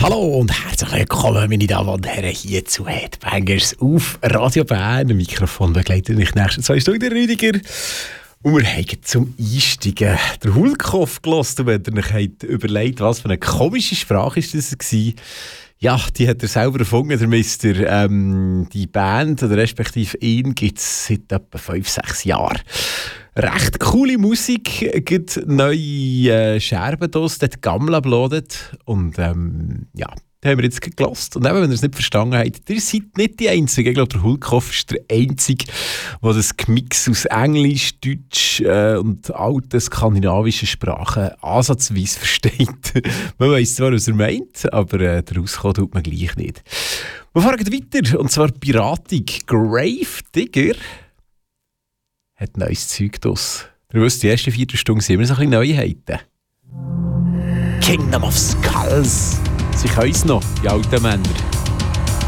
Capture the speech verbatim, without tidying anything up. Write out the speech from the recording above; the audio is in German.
Hallo und herzlich willkommen, meine Damen und Herren, hier zu Headbangers auf Radio Bern. Ein Mikrofon begleitet mich nächsten zwei Stunden, Rüdiger. Und wir haben zum Einsteigen den Hulkhoff gehört. Und wenn ihr euch habt überlegt, was für eine komische Sprache ist das war, ja, die hat er selber erfunden, der Mister. Ähm, die Band, oder respektive ihn, gibt es seit etwa fünf, sechs Jahren. Recht coole Musik, gibt neue äh, Scherben draus, dort Gammel abladet. Und ähm, ja, da haben wir jetzt gehört. Und eben, wenn ihr es nicht verstanden habt, ihr seid nicht die Einzigen. Ich glaube, der Hulkhoff ist der Einzige, der das Mix aus Englisch, Deutsch äh, und alten skandinavischen Sprachen ansatzweise versteht. Man weiss zwar, was er meint, aber äh, rauskommen tut man gleich nicht. Wir fahren weiter, und zwar Pirating. Grave Digger hat neues Zeug draus. Ihr wisst, die ersten vier Stunden sind immer so ein bisschen Neuheiten. Kingdom of Skulls. Sie können es noch, die alten Männer.